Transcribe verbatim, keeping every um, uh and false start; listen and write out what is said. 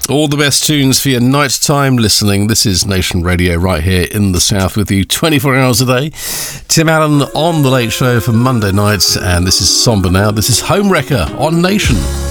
All the best tunes for your nighttime listening. This is Nation Radio right here in the South with you twenty-four hours a day. Tim Allen on The Late Show for Monday nights, and this is Somber Now. This is Home Wrecker on Nation.